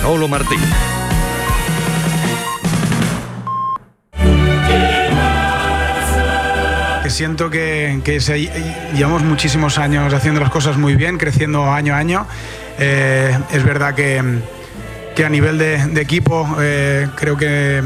Manolo Martín. Siento que llevamos muchísimos años haciendo las cosas muy bien, creciendo año a año. Es verdad que a nivel de equipo creo que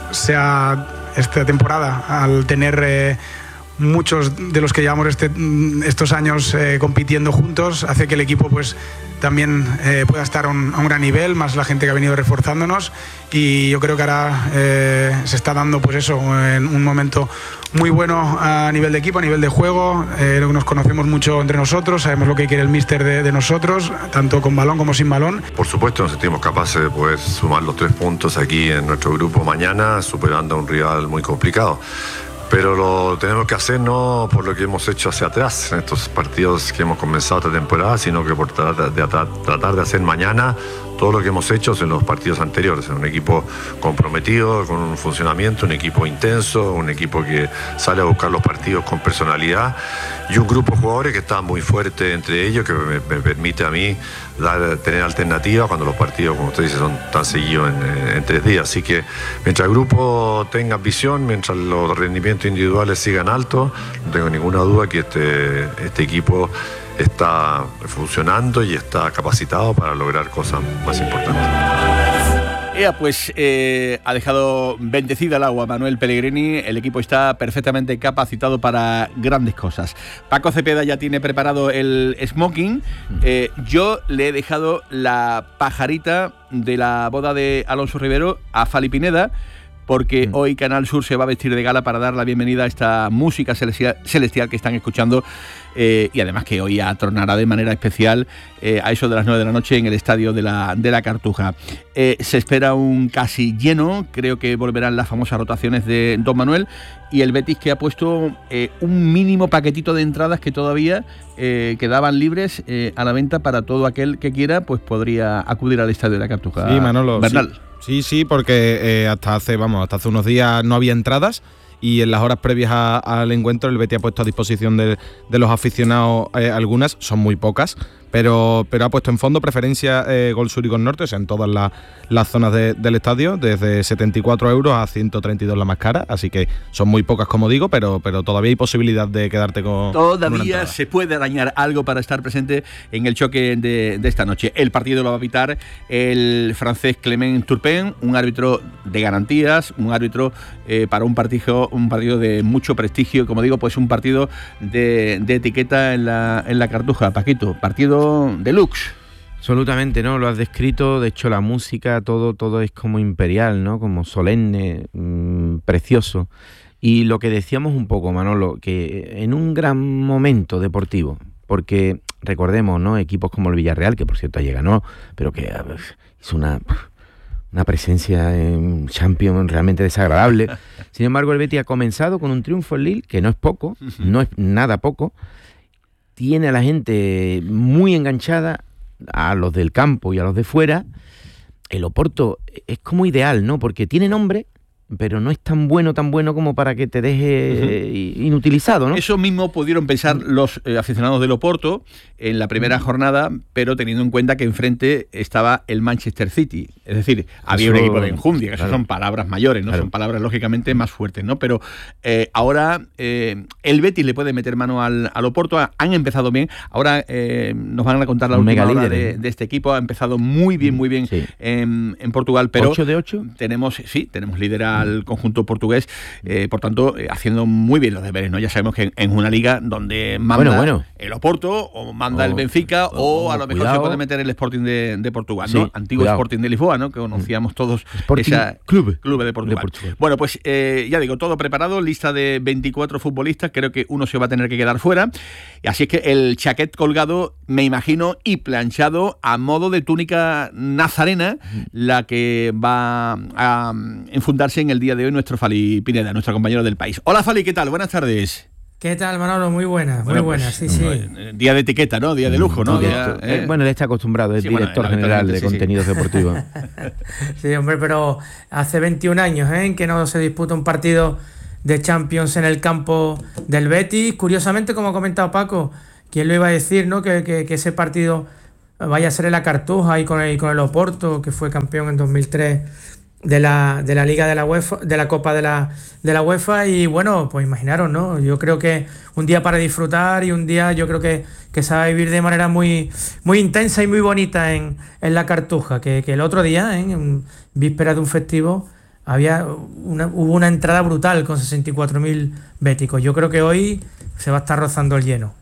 esta temporada, al tener muchos de los que llevamos estos años compitiendo juntos, hace que el equipo pues también pueda estar a un gran nivel, más la gente que ha venido reforzándonos, y yo creo que ahora se está dando pues eso, en un momento muy bueno a nivel de equipo, a nivel de juego. Nos conocemos mucho entre nosotros, sabemos lo que quiere el míster de nosotros, tanto con balón como sin balón. Por supuesto nos sentimos capaces de poder sumar los 3 puntos aquí en nuestro grupo mañana, superando a un rival muy complicado. Pero lo tenemos que hacer no por lo que hemos hecho hacia atrás en estos partidos que hemos comenzado esta temporada, sino que por tratar de hacer mañana todo lo que hemos hecho en los partidos anteriores. Un equipo comprometido, con un funcionamiento, un equipo intenso, un equipo que sale a buscar los partidos con personalidad, y un grupo de jugadores que está muy fuerte entre ellos, que me permite a mí tener alternativas cuando los partidos, como usted dice, son tan seguidos en 3 días. Así que mientras el grupo tenga ambición, mientras los rendimientos individuales sigan altos, no tengo ninguna duda que este equipo está funcionando y está capacitado para lograr cosas más importantes. Pues ha dejado bendecida el agua Manuel Pellegrini. El equipo está perfectamente capacitado para grandes cosas. Paco Cepeda ya tiene preparado el smoking. Yo le he dejado la pajarita de la boda de Alonso Rivero a Fali Pineda, porque hoy Canal Sur se va a vestir de gala para dar la bienvenida a esta música celestial que están escuchando, y además que hoy atronará de manera especial a eso de las 9 de la noche en el estadio de la Cartuja. Se espera un casi lleno, creo que volverán las famosas rotaciones de Don Manuel, y el Betis, que ha puesto un mínimo paquetito de entradas que todavía quedaban libres a la venta para todo aquel que quiera, pues podría acudir al estadio de la Cartuja. Sí, Manolo. Bernal. Sí, porque hasta hace unos días no había entradas, y en las horas previas al encuentro el Betis ha puesto a disposición de los aficionados algunas, son muy pocas, pero ha puesto en fondo preferencia Gol Sur y Gol Norte, o sea, en todas las zonas del estadio, desde 74 euros a 132 la más cara, así que son muy pocas, como digo, pero todavía hay posibilidad de quedarte con Todavía se puede arañar algo para estar presente en el choque de esta noche. El partido lo va a pitar el francés Clement Turpin, un árbitro de garantías, un árbitro para un partido de mucho prestigio, como digo, pues un partido de etiqueta en la Cartuja. Paquito, partido deluxe. Absolutamente, ¿no? Lo has descrito. De hecho, la música, todo es como imperial, ¿no? Como solemne, precioso. Y lo que decíamos un poco, Manolo, que en un gran momento deportivo, porque recordemos, ¿no? Equipos como el Villarreal, que por cierto ayer ganó, pero que hizo una presencia en Champions realmente desagradable. Sin embargo, el Betis ha comenzado con un triunfo en Lille, que no es poco, no es nada poco. Tiene a la gente muy enganchada, a los del campo y a los de fuera. El Oporto es como ideal, ¿no? Porque tiene nombre, pero no es tan bueno como para que te deje inutilizado, ¿no? Eso mismo pudieron pensar los aficionados del Oporto en la primera jornada, pero teniendo en cuenta que enfrente estaba el Manchester City. Es decir, había un equipo de enjundia, que eso son palabras mayores, ¿no? Son palabras lógicamente más fuertes, ¿no? Pero ahora el Betis le puede meter mano al Oporto. Han empezado bien. Ahora nos van a contar la última hora de este equipo. Ha empezado muy bien sí. en Portugal. Pero 8 de 8. Tenemos líder al conjunto portugués, por tanto, haciendo muy bien los deberes, ¿no? Ya sabemos que en una liga donde manda el Oporto, o manda el Benfica, o a lo mejor se puede meter el Sporting de Portugal, ¿no? Antiguo Sporting de Lisboa, ¿no? Que conocíamos todos esa Clube de Portugal. Bueno, pues ya digo, todo preparado, lista de 24 futbolistas, creo que uno se va a tener que quedar fuera, y así es que el chaquet colgado, me imagino, y planchado a modo de túnica nazarena, la que va a enfundarse en el día de hoy nuestro Fali Pineda, nuestro compañero del País. Hola Fali, ¿qué tal? Buenas tardes. ¿Qué tal, Manolo? Muy buena, sí. Día de etiqueta, ¿no? Día de lujo, ¿no? Bueno, él está acostumbrado, es director general de contenidos deportivos. Sí, hombre, pero hace 21 años en que no se disputa un partido de Champions en el campo del Betis. Curiosamente, como ha comentado Paco, ¿quién lo iba a decir, no? Que ese partido vaya a ser en la Cartuja y con el Oporto, que fue campeón en 2003 de la Liga de la UEFA, de la Copa de la UEFA. Y bueno, pues imaginaros, ¿no? Yo creo que un día para disfrutar y un día yo creo que se va a vivir de manera muy, muy intensa y muy bonita en la Cartuja, que el otro día, en víspera de un festivo, hubo una entrada brutal con 64.000 béticos. Yo creo que hoy se va a estar rozando el lleno.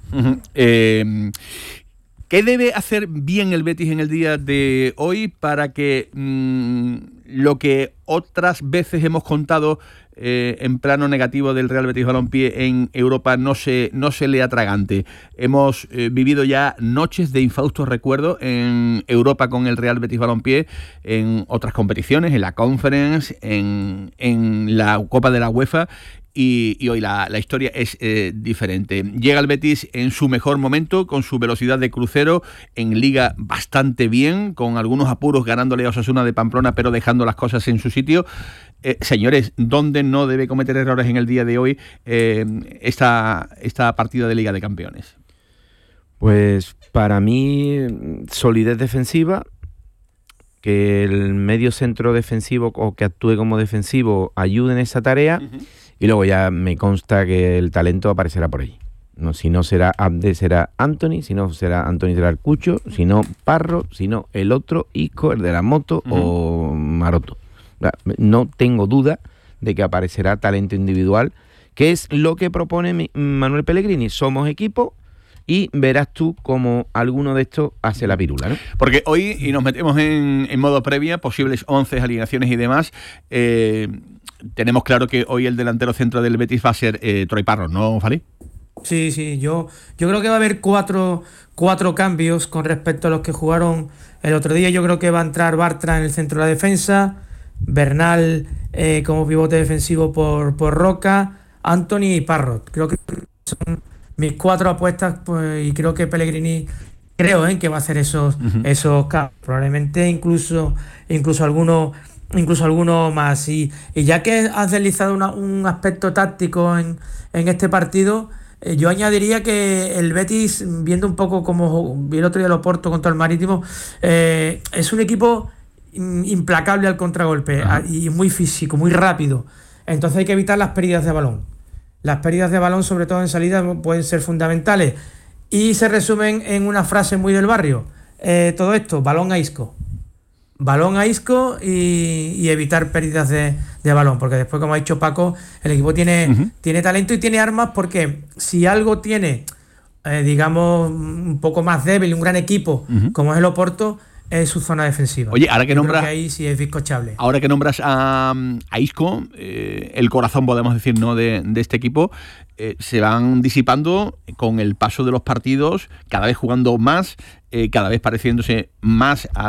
¿Qué debe hacer bien el Betis en el día de hoy para que lo que otras veces hemos contado en plano negativo del Real Betis Balompié en Europa no se le atragante? Hemos vivido ya noches de infausto recuerdo en Europa con el Real Betis Balompié, en otras competiciones, en la Conference, en la Copa de la UEFA. Y hoy la historia es diferente. Llega el Betis en su mejor momento, con su velocidad de crucero, en Liga bastante bien, con algunos apuros ganándole a Osasuna de Pamplona, pero dejando las cosas en su sitio. Señores, ¿dónde no debe cometer errores en el día de hoy esta partida de Liga de Campeones? Pues para mí, solidez defensiva, que el medio centro defensivo o que actúe como defensivo ayude en esa tarea. Y luego ya me consta que el talento aparecerá por allí. No, si no será Abde, será Anthony, si no será Anthony, será el Cucho, si no Parro, si no el otro, Isco, el de la moto o Maroto. No tengo duda de que aparecerá talento individual, que es lo que propone Manuel Pellegrini. Somos equipo y verás tú cómo alguno de estos hace la pirula, ¿no? Porque hoy, y nos metemos en modo previa, posibles 11 alineaciones y demás, tenemos claro que hoy el delantero centro del Betis va a ser Troy Parro, ¿no, Fali? Sí, yo creo que va a haber cuatro cambios con respecto a los que jugaron el otro día. Yo creo que va a entrar Bartra en el centro de la defensa, Bernal como pivote defensivo por Roca, Anthony y Parro. Creo que son mis 4 apuestas, pues, y creo que Pellegrini que va a hacer esos cambios. Probablemente incluso alguno más. Y ya que has deslizado un aspecto táctico en este partido, yo añadiría que el Betis, viendo un poco como vi el otro día el Oporto contra el Marítimo, es un equipo implacable al contragolpe y muy físico, muy rápido. Entonces hay que evitar las pérdidas de balón. Las pérdidas de balón, sobre todo en salida, pueden ser fundamentales. Y se resumen en una frase muy del barrio. Todo esto, balón a Isco. Balón a Isco y evitar pérdidas de balón, porque después, como ha dicho Paco, el equipo tiene talento y tiene armas, porque si algo tiene, digamos, un poco más débil, un gran equipo, como es el Oporto, es su zona defensiva. Oye, ahora que nombras, ahí sí es bizcochable. Ahora que nombras a Isco, el corazón, podemos decir, ¿no?, de este equipo, se van disipando con el paso de los partidos, cada vez jugando más, cada vez pareciéndose más a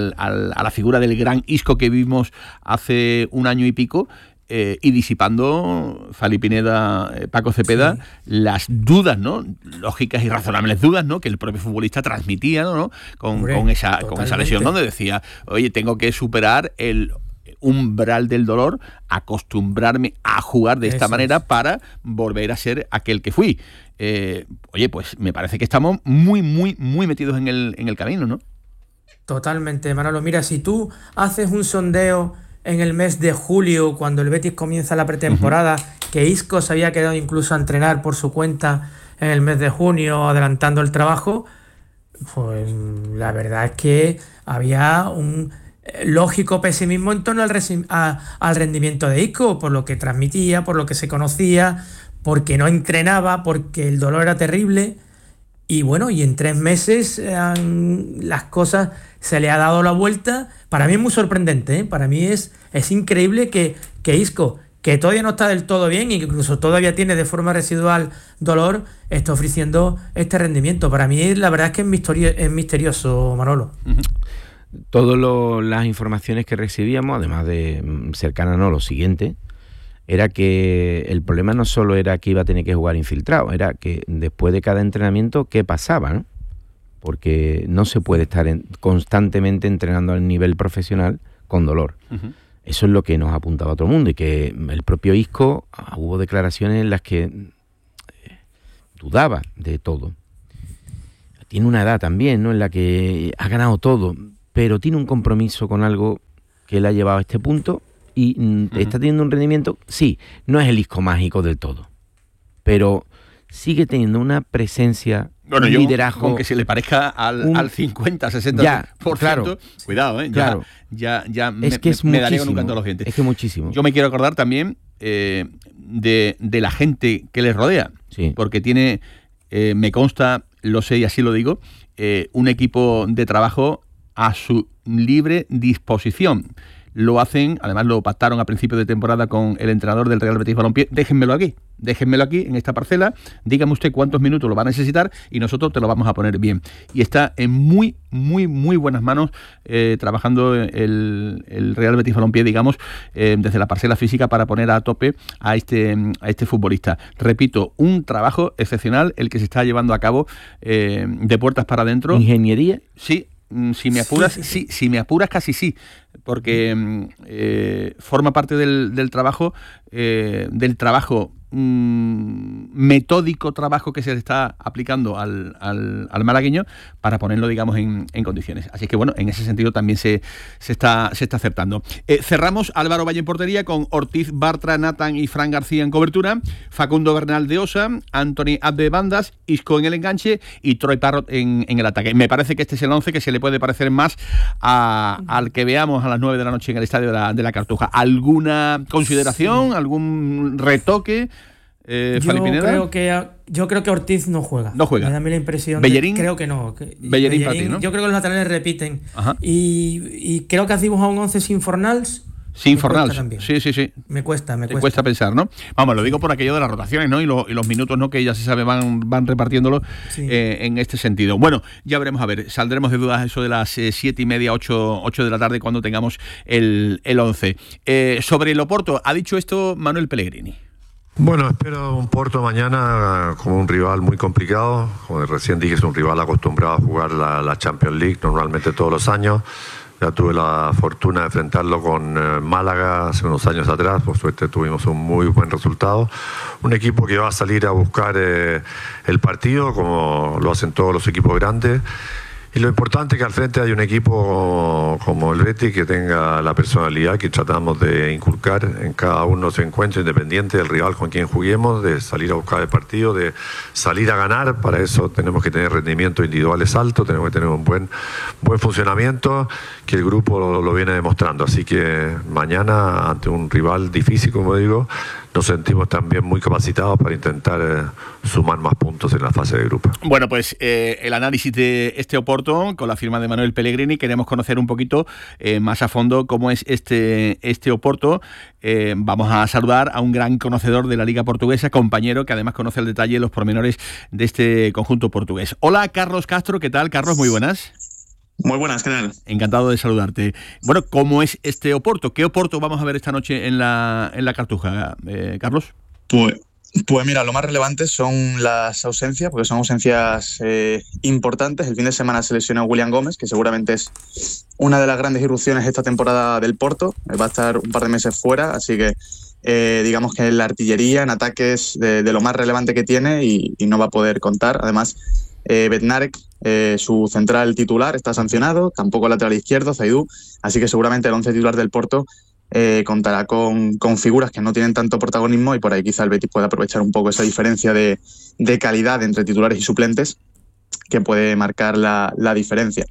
la figura del gran Isco que vimos hace un año y pico, y disipando, Fali Pineda, Paco Cepeda, las dudas, ¿no?, lógicas y razonables dudas, ¿no?, que el propio futbolista transmitía, ¿no?, con esa lesión, donde decía, oye, tengo que superar el umbral del dolor, acostumbrarme a jugar de esta manera para volver a ser aquel que fui. Oye, pues me parece que estamos muy, muy, muy metidos en el camino, ¿no? Totalmente, Manolo. Mira, si tú haces un sondeo en el mes de julio, cuando el Betis comienza la pretemporada, que Isco se había quedado incluso a entrenar por su cuenta en el mes de junio, adelantando el trabajo, pues la verdad es que había un lógico pesimismo en torno al rendimiento de Isco, por lo que transmitía, por lo que se conocía, porque no entrenaba, porque el dolor era terrible. Y bueno, y en 3 meses las cosas se le ha dado la vuelta. Para mí es muy sorprendente, ¿eh? Para mí es increíble que Isco, que todavía no está del todo bien y que incluso todavía tiene de forma residual dolor, está ofreciendo este rendimiento. Para mí la verdad es que es misterioso, Manolo. Todas las informaciones que recibíamos, además de cercanas, no, lo siguiente, era que el problema no solo era que iba a tener que jugar infiltrado, era que después de cada entrenamiento, ¿qué pasaba?, ¿no? Porque no se puede estar constantemente entrenando al nivel profesional con dolor. Eso es lo que nos apuntaba a todo el mundo, y que el propio Isco, hubo declaraciones en las que dudaba de todo. tiene una edad también, ¿no?, en la que ha ganado todo, pero tiene un compromiso con algo que le ha llevado a este punto y está teniendo un rendimiento, sí, no es el Isco mágico del todo, pero sigue teniendo una presencia, un liderazgo. Aunque se le parezca al 50, 60%, ya, claro, cuidado, claro. Ya me daría con un canto a los dientes. Es que muchísimo. Yo me quiero acordar también de la gente que les rodea, sí, porque tiene, me consta, lo sé y así lo digo, un equipo de trabajo a su libre disposición. Lo hacen, además lo pactaron a principio de temporada con el entrenador del Real Betis Balompié. Déjenmelo aquí en esta parcela, dígame usted cuántos minutos lo va a necesitar y nosotros te lo vamos a poner bien. Y está en muy, muy, muy buenas manos trabajando el Real Betis Balompié, digamos, desde la parcela física para poner a tope a este futbolista. Repito, un trabajo excepcional el que se está llevando a cabo de puertas para adentro. ¿Ingeniería? Sí. Si me apuras, sí, si me apuras casi sí, porque forma parte del trabajo, metódico trabajo que se le está aplicando al malagueño para ponerlo, digamos, en condiciones. Así que bueno, en ese sentido también se está acertando. Cerramos Álvaro Valle en portería con Ortiz, Bartra, Nathan y Fran García en cobertura, Facundo Bernal de Osa, Anthony Abde de bandas, Isco en el enganche y Troy Parrott en el ataque. Me parece que este es el 11 que se le puede parecer más al que veamos a las 9 de la noche en el estadio de la Cartuja. ¿Alguna consideración? Sí. ¿Algún retoque? Yo creo que Ortiz no juega. No juega. Me da a mí la impresión. ¿Bellerín? Creo que no. Bellerín para ti, ¿no? Yo creo que los laterales repiten. Y creo que hacemos a un 11 sin Fornals. Sin Fornals. Sí. Me cuesta. Me cuesta pensar, ¿no? Vamos, lo digo por aquello de las rotaciones, ¿no? Y los minutos, ¿no? Que ya se sabe van repartiéndolo en este sentido. Bueno, ya veremos, a ver, saldremos de dudas eso de las 7:30, 8 de la tarde cuando tengamos el 11. Sobre el Oporto, ha dicho esto Manuel Pellegrini. Bueno, espero un Porto mañana como un rival muy complicado. Como recién dije, es un rival acostumbrado a jugar la Champions League normalmente todos los años. Ya tuve la fortuna de enfrentarlo con Málaga hace unos años atrás. Por suerte tuvimos un muy buen resultado. Un equipo que va a salir a buscar el partido, como lo hacen todos los equipos grandes. Y lo importante es que al frente hay un equipo como el Betis que tenga la personalidad que tratamos de inculcar en cada uno de sus encuentros, independiente del rival con quien juguemos, de salir a buscar el partido, de salir a ganar. Para eso tenemos que tener rendimientos individuales altos, tenemos que tener un buen funcionamiento, que el grupo lo viene demostrando. Así que mañana, ante un rival difícil, como digo, nos sentimos también muy capacitados para intentar sumar más puntos en la fase de grupo. Bueno, pues el análisis de este Oporto con la firma de Manuel Pellegrini. Queremos conocer un poquito más a fondo cómo es este Oporto. Vamos a saludar a un gran conocedor de la Liga Portuguesa, compañero que además conoce al detalle los pormenores de este conjunto portugués. Hola, Carlos Castro, ¿qué tal? Carlos, muy buenas. Muy buenas, ¿qué tal? Encantado de saludarte. Bueno, ¿cómo es este Oporto? ¿Qué Oporto vamos a ver esta noche en la Cartuja, Carlos? Pues mira, lo más relevante son las ausencias, porque son ausencias importantes. El fin de semana se lesionó William Gómez, que seguramente es una de las grandes irrupciones esta temporada del Porto. Va a estar un par de meses fuera, así que digamos que en la artillería, en ataques, de lo más relevante que tiene y no va a poder contar. Además, Bednarek, su central titular, está sancionado, tampoco el lateral izquierdo, Zaidú, así que seguramente el 11 titular del Porto contará con figuras que no tienen tanto protagonismo y por ahí quizá el Betis pueda aprovechar un poco esa diferencia de calidad entre titulares y suplentes que puede marcar la diferencia.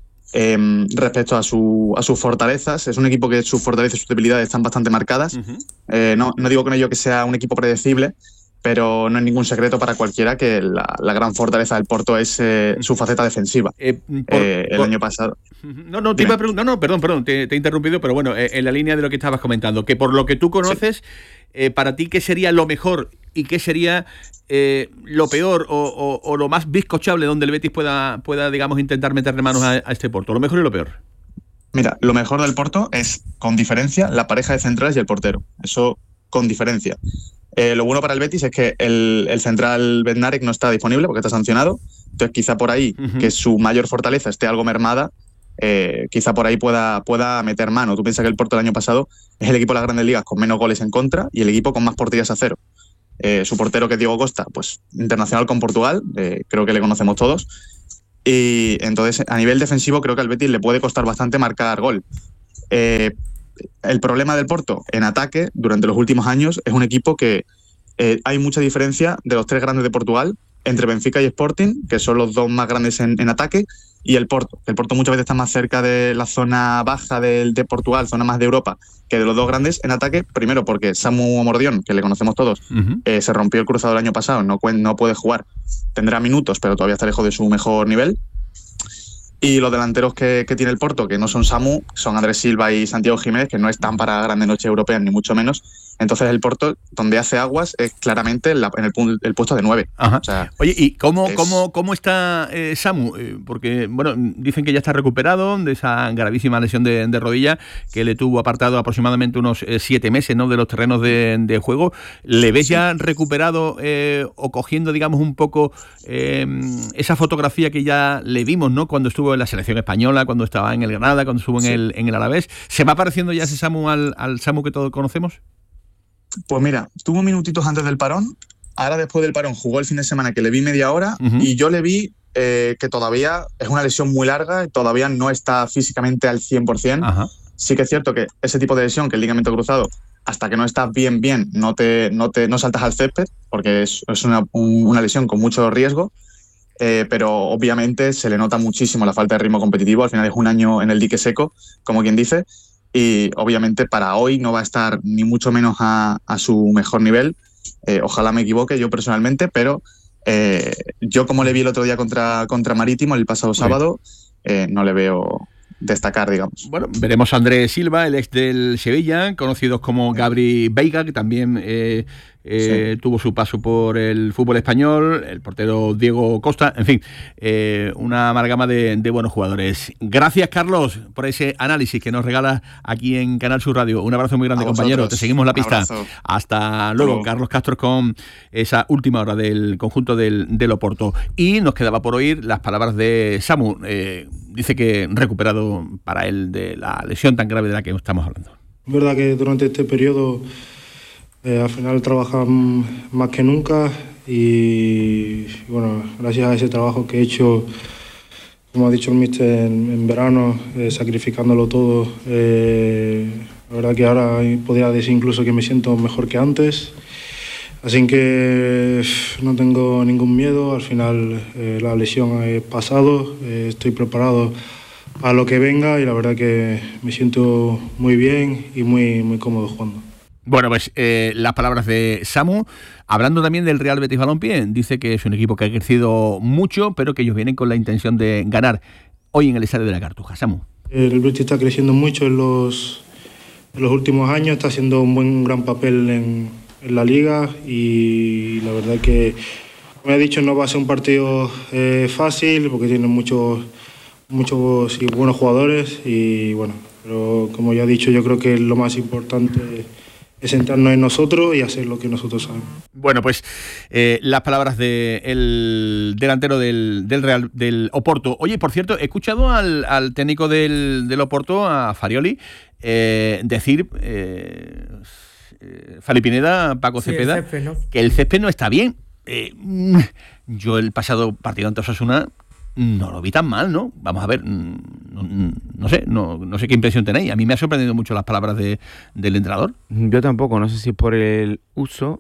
Respecto a sus fortalezas, es un equipo que sus fortalezas y sus debilidades están bastante marcadas. No digo con ello que sea un equipo predecible, pero no es ningún secreto para cualquiera que la gran fortaleza del Porto es su faceta defensiva. El año pasado... te iba a preguntar, perdón, te he interrumpido, pero bueno, en la línea de lo que estabas comentando, que por lo que tú conoces, para ti, ¿qué sería lo mejor y qué sería lo peor o lo más bizcochable donde el Betis pueda digamos, intentar meterle manos a este Porto? Lo mejor y lo peor. Mira, lo mejor del Porto es, con diferencia, la pareja de centrales y el portero. Eso con diferencia. Lo bueno para el Betis es que el central Bednarek no está disponible porque está sancionado. Entonces quizá por ahí, que su mayor fortaleza esté algo mermada, quizá por ahí pueda meter mano. Tú piensas que el Porto el año pasado es el equipo de las grandes ligas con menos goles en contra y el equipo con más porterías a cero. Su portero, que es Diego Costa, pues internacional con Portugal, creo que le conocemos todos. Y entonces, a nivel defensivo, creo que al Betis le puede costar bastante marcar gol. El problema del Porto en ataque durante los últimos años es un equipo que hay mucha diferencia de los 3 grandes de Portugal entre Benfica y Sporting, que son los 2 más grandes en ataque, y el Porto. El Porto muchas veces está más cerca de la zona baja de Portugal, zona más de Europa, que de los 2 grandes en ataque. Primero porque Samu Amordión, que le conocemos todos, se rompió el cruzado el año pasado, no puede jugar. Tendrá minutos, pero todavía está lejos de su mejor nivel. Y los delanteros que tiene el Porto, que no son Samu, son Andrés Silva y Santiago Jiménez, que no están para grandes noches europeas, ni mucho menos. Entonces el Porto, donde hace aguas, es claramente en el puesto de 9. Ajá. O sea, oye, ¿y cómo está Samu? Porque, bueno, dicen que ya está recuperado de esa gravísima lesión de rodilla que le tuvo apartado aproximadamente unos 7 meses, ¿no?, de los terrenos de juego. ¿Le ves ya recuperado o cogiendo, digamos, un poco esa fotografía que ya le vimos, ¿no?, cuando estuvo en la selección española, cuando estaba en el Granada, cuando estuvo en el Alavés? ¿Se va pareciendo ya ese Samu al Samu que todos conocemos? Pues mira, tuvo minutitos antes del parón, ahora después del parón jugó el fin de semana, que le vi media hora, y yo le vi que todavía es una lesión muy larga y todavía no está físicamente al 100%. Ajá. Sí que es cierto que ese tipo de lesión, que el ligamento cruzado, hasta que no estás bien, no saltas al césped, porque es una lesión con mucho riesgo, pero obviamente se le nota muchísimo la falta de ritmo competitivo. Al final es un año en el dique seco, como quien dice, y obviamente para hoy no va a estar ni mucho menos a su mejor nivel. Ojalá me equivoque yo personalmente, pero yo, como le vi el otro día contra Marítimo el pasado sábado, no le veo destacar, digamos. Bueno, veremos a Andrés Silva, el ex del Sevilla, conocidos como Gabri Veiga, que también tuvo su paso por el fútbol español, el portero Diego Costa, en fin, una amalgama de buenos jugadores. Gracias, Carlos, por ese análisis que nos regalas aquí en Canal Sur Radio. Un abrazo muy grande, compañero. Te seguimos la pista. Hasta luego. Carlos Castro con esa última hora del conjunto del Oporto. Y nos quedaba por oír las palabras de Samu. Dice que recuperado para él de la lesión tan grave de la que estamos hablando. Es verdad que durante este periodo al final trabajan más que nunca y bueno, gracias a ese trabajo que he hecho, como ha dicho el míster, en verano, sacrificándolo todo, la verdad que ahora podría decir incluso que me siento mejor que antes, así que no tengo ningún miedo. Al final la lesión ha pasado, estoy preparado a lo que venga y la verdad que me siento muy bien y muy cómodo jugando. Bueno, pues las palabras de Samu, hablando también del Real Betis Balompié. Dice que es un equipo que ha crecido mucho, pero que ellos vienen con la intención de ganar hoy en el Estadio de la Cartuja. Samu. El Betis está creciendo mucho en los últimos años, está haciendo un gran papel en la Liga y la verdad que, como he dicho, no va a ser un partido fácil porque tiene muchos y buenos jugadores y bueno, pero como ya he dicho, yo creo que lo más importante es centrarnos en nosotros y hacer lo que nosotros sabemos. Bueno, pues las palabras del delantero del Real, del Oporto. Oye, por cierto, he escuchado al técnico del Oporto, a Farioli, decir, Fali Pineda, Paco Cepeda, el césped, ¿no?, que el césped no está bien. Yo el pasado partido ante Osasuna no lo vi tan mal, ¿no? Vamos a ver, no sé qué impresión tenéis. A mí me ha sorprendido mucho las palabras del entrenador. Yo tampoco, no sé si por el uso,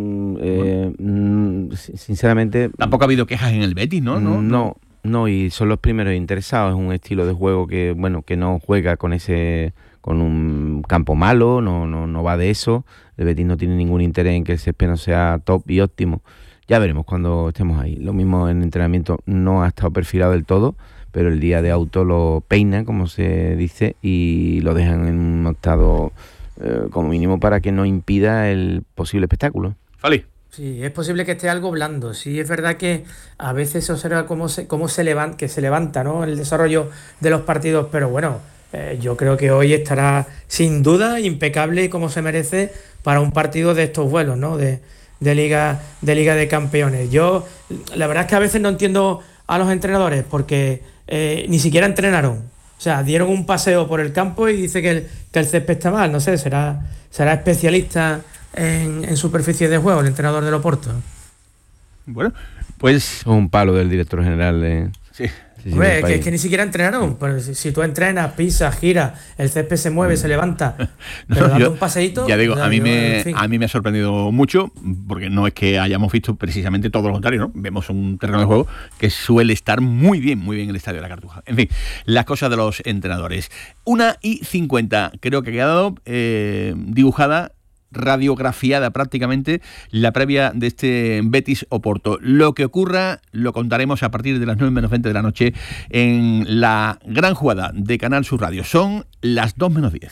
sinceramente... Tampoco ha habido quejas en el Betis, ¿no? No, y son los primeros interesados. Es un estilo de juego que no juega con un campo malo, no va de eso. El Betis no tiene ningún interés en que el césped no sea top y óptimo. Ya veremos cuando estemos ahí. Lo mismo en entrenamiento, no ha estado perfilado del todo, pero el día de auto lo peinan, como se dice, y lo dejan en un estado como mínimo para que no impida el posible espectáculo. Fali. Sí, es posible que esté algo blando. Sí, es verdad que a veces se observa cómo se levanta, ¿no?, el desarrollo de los partidos, pero bueno, yo creo que hoy estará sin duda impecable como se merece para un partido de estos vuelos, ¿no?, de Liga de Campeones. Yo la verdad es que a veces no entiendo a los entrenadores porque ni siquiera entrenaron. O sea, dieron un paseo por el campo y dice que el césped está mal. No sé, será especialista en superficie de juego el entrenador del Oporto. Bueno, pues... Un palo del director general de... Sí. Hombre, es que ni siquiera entrenaron. Pero si tú entrenas, pisas, giras, el césped se mueve, se levanta, pero dando un paseíto. Ya digo, a mí me ha sorprendido mucho, porque no es que hayamos visto precisamente todo lo contrario, ¿no? Vemos un terreno de juego que suele estar muy bien el Estadio de la Cartuja. En fin, las cosas de los entrenadores. 1:50, creo que ha quedado dibujada, radiografiada prácticamente, la previa de este Betis-Oporto. Lo que ocurra lo contaremos a partir de las 9:20 de la noche en la gran jugada de Canal Sur Radio. Son las 2:10.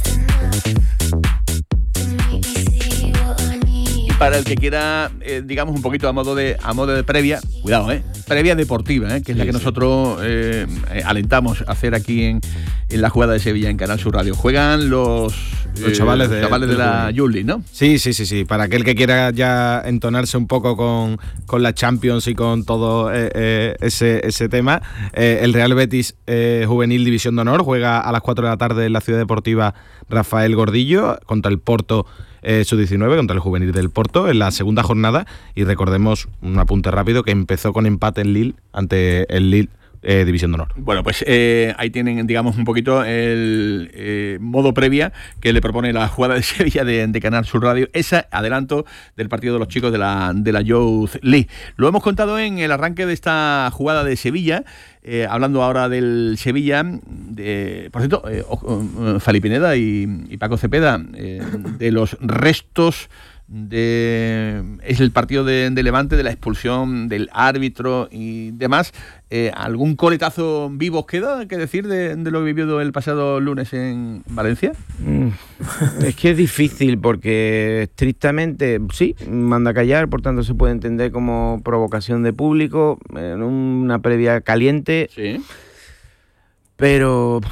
Para el que quiera, digamos, un poquito a modo de previa, cuidado, previa deportiva, que es la que nosotros alentamos a hacer aquí en la jugada de Sevilla en Canal Sur Radio. Juegan los chavales de la Youth League, ¿no? Sí. Para aquel que quiera ya entonarse un poco con la Champions y con todo ese tema, el Real Betis Juvenil División de Honor juega a las 4 de la tarde en la Ciudad Deportiva Rafael Gordillo contra el Porto Sub-19, contra el Juvenil del Porto en la segunda jornada. Y recordemos, un apunte rápido, que empezó con empate en Lille ante el Lille División de Honor. Bueno, pues ahí tienen, digamos, un poquito el modo previa que le propone la jugada de Sevilla de Canal Sur Radio. Ese adelanto del partido de los chicos de la Youth League. Lo hemos contado en el arranque de esta jugada de Sevilla. Hablando ahora del Sevilla, por cierto, Fali Pineda y Paco Cepeda, de los restos es el partido de Levante, de la expulsión del árbitro y demás. ¿Algún coletazo vivo os queda que decir de lo que vivió el pasado lunes en Valencia? Es que es difícil, porque estrictamente sí, manda a callar, por tanto se puede entender como provocación de público en una previa caliente. Sí. Pero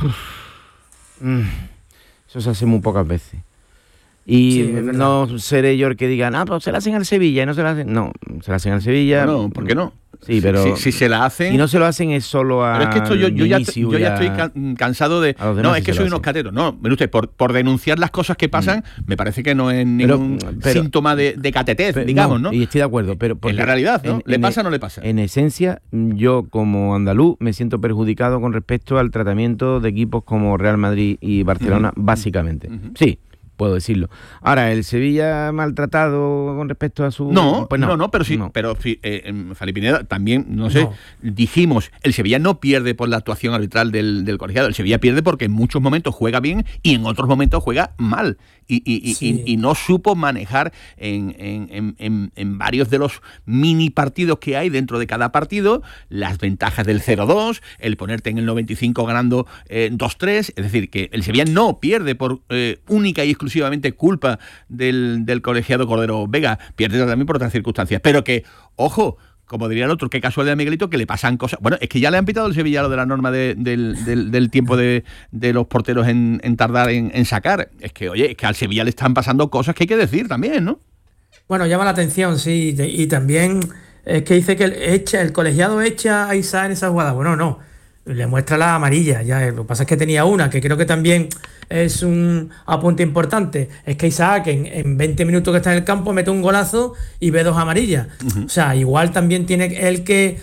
eso se hace muy pocas veces. Y sí, no seré yo el que digan, pues se la hacen al Sevilla y no se la hacen. No, se la hacen al Sevilla. No, ¿por qué no? Sí, pero si se la hacen. Y no se lo hacen es solo a. Pero es que esto yo ya estoy cansado de. No, es que soy unos cateros. No, mire usted, por denunciar las cosas que pasan, me parece que no es ningún síntoma de catetez, digamos, ¿no? Y estoy de acuerdo, pero. En la realidad, ¿no? ¿Le pasa o no le pasa? En esencia, yo como andaluz me siento perjudicado con respecto al tratamiento de equipos como Real Madrid y Barcelona, básicamente. Sí. Puedo decirlo. Ahora, ¿el Sevilla maltratado con respecto a su...? No, pues no, pero sí, no. Pero Fali Pineda también, dijimos, el Sevilla no pierde por la actuación arbitral del colegiado, el Sevilla pierde porque en muchos momentos juega bien y en otros momentos juega mal. Y no supo manejar en varios de los mini partidos que hay dentro de cada partido las ventajas del 0-2, el ponerte en el 95 ganando 2-3, es decir, que el Sevilla no pierde por única y exclusivamente culpa del colegiado Cordero Vega, pierde también por otras circunstancias, pero que, ojo, como diría el otro, qué casualidad, Miguelito, que le pasan cosas. Bueno, es que ya le han pitado el Sevilla lo de la norma del tiempo de los porteros en tardar en sacar. Es que, oye, es que al Sevilla le están pasando cosas que hay que decir también, ¿no? Bueno, llama la atención, sí, y también es que dice que el colegiado echa a Isaac en esa jugada. Bueno, no, le muestra la amarilla, ya. Lo que pasa es que tenía una, que creo que también es un apunte importante, es que Isaac en 20 minutos que está en el campo mete un golazo y ve 2 amarillas. O sea, igual también tiene él que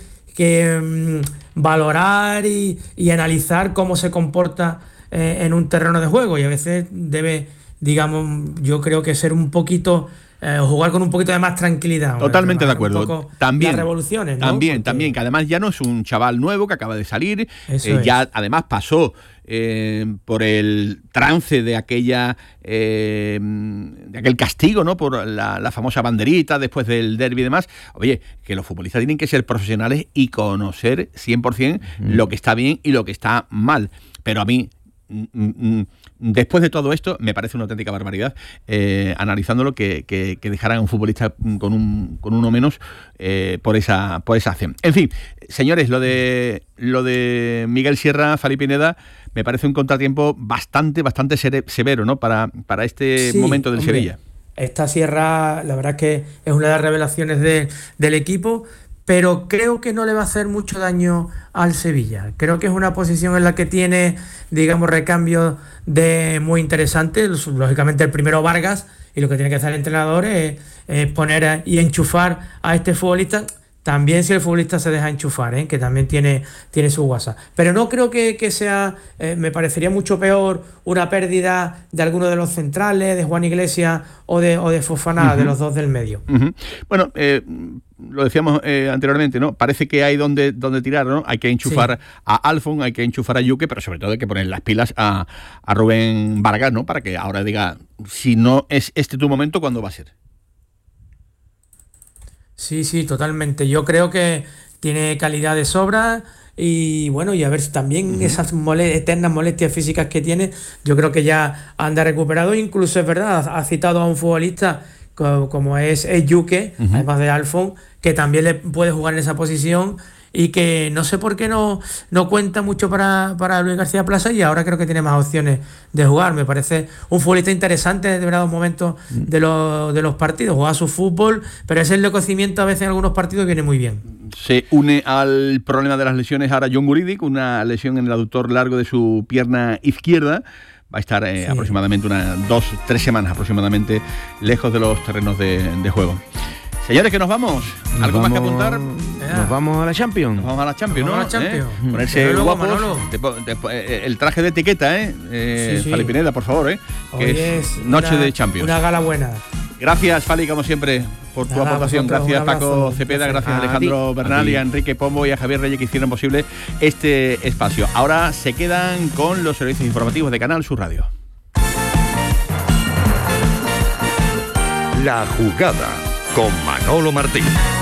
valorar y analizar cómo se comporta en un terreno de juego, y a veces debe, digamos, yo creo que ser un poquito... jugar con un poquito de más tranquilidad. Totalmente de acuerdo. También las revoluciones, ¿no? También, que además ya no es un chaval nuevo que acaba de salir, ya además pasó por el trance de aquel castigo, ¿no? Por la famosa banderita después del derbi y demás. Oye, que los futbolistas tienen que ser profesionales y conocer 100% lo que está bien y lo que está mal. Pero a mí, después de todo esto, me parece una auténtica barbaridad, analizándolo, que dejaran a un futbolista con uno menos por esa acción. En fin, señores, lo de Miguel Sierra, Fali Pineda, me parece un contratiempo bastante severo, ¿no? Para este momento del Sevilla. Esta Sierra, la verdad es que es una de las revelaciones del equipo, pero creo que no le va a hacer mucho daño al Sevilla. Creo que es una posición en la que tiene, digamos, recambios muy interesantes. Lógicamente el primero Vargas, y lo que tiene que hacer el entrenador es poner y enchufar a este futbolista. también si el futbolista se deja enchufar, que también tiene su WhatsApp. Pero no creo que sea, me parecería mucho peor una pérdida de alguno de los centrales, de Juan Iglesias o de Fofana, de los dos del medio. Bueno, lo decíamos anteriormente, ¿no? Parece que hay donde tirar, ¿no? Hay que enchufar a Alfon, hay que enchufar a Yuque, pero sobre todo hay que poner las pilas a Rubén Vargas, ¿no? Para que ahora diga, si no es este tu momento, ¿cuándo va a ser? Sí, totalmente. Yo creo que tiene calidad de sobra y bueno, y a ver si también esas eternas molestias físicas que tiene, yo creo que ya anda recuperado. Incluso es verdad, ha citado a un futbolista como es Yuque, además de Alfon, que también le puede jugar en esa posición y que no sé por qué no cuenta mucho para Luis García Plaza, y ahora creo que tiene más opciones de jugar. Me parece un futbolista interesante en determinados momentos de los partidos, juega su fútbol, pero ese enlocecimiento a veces en algunos partidos viene muy bien. Se une al problema de las lesiones ahora John Guridic, una lesión en el aductor largo de su pierna izquierda. Va a estar aproximadamente 2-3 semanas aproximadamente lejos de los terrenos de juego. Señores, que nos vamos. ¿Algo más que apuntar? Nos vamos a la Champions. Nos vamos a la Champions, ¿no? Vamos a la Champions. Ponerse luego, guapos. El traje de etiqueta, Fali Pineda, por favor, Hoy es noche de Champions. Una gala buena. Gracias, Fali, como siempre, por tu aportación. Gracias, Paco Cepeda. Gracias a Alejandro Bernal y a Enrique Pombo y a Javier Reyes, que hicieron posible este espacio. Ahora se quedan con los servicios informativos de Canal Sur Radio. La jugada con Manolo Martín.